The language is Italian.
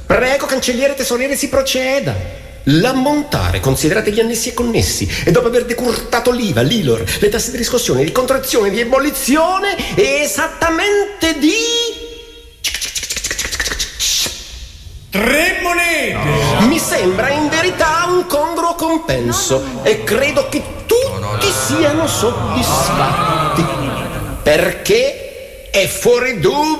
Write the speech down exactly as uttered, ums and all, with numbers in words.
Prego, cancelliere tesoriere, si proceda. L'ammontare, considerate gli annessi e connessi, e dopo aver decurtato l'I V A, l'I L O R, le tasse di riscossione, di contrazione, di ebollizione, è esattamente di... Tre monete! Mi sembra in verità un congruo compenso e credo che tutti siano soddisfatti, perché è fuori dubbio